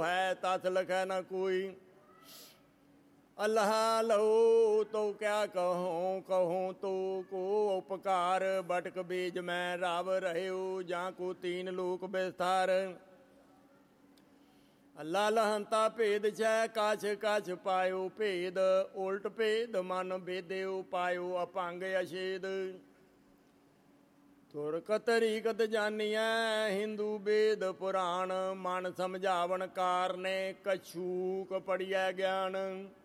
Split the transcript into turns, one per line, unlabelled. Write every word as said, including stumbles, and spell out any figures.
ਹੈ ਤਥ ਲਖੈ ਨ ਕੋਈ। अल्लाह लहो तो क्या कहूँ कहूँ तो को उपकार बटक बीज मैं राव रहे जा को तीन लोक विस्तार। अल्लाह लहंता भेद छह कछ कछ पायो भेद उल्ट भेद मन बेदेओ पायो अपंग अछेद। तुर कतरीकत जानिया हिंदू वेद पुराण मन समझावन कारने कछूक पढ़िया ज्ञान।